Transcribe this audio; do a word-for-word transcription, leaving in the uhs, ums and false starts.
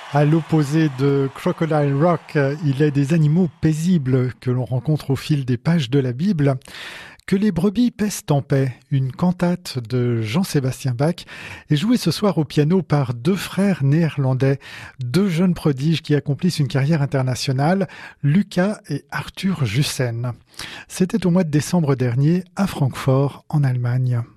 À l'opposé de Crocodile Rock, il est des animaux paisibles que l'on rencontre au fil des pages de la Bible. Que les brebis paissent en paix, une cantate de Jean-Sébastien Bach, est jouée ce soir au piano par deux frères néerlandais, deux jeunes prodiges qui accomplissent une carrière internationale, Lucas et Arthur Jussen. C'était au mois de décembre dernier à Francfort, en Allemagne.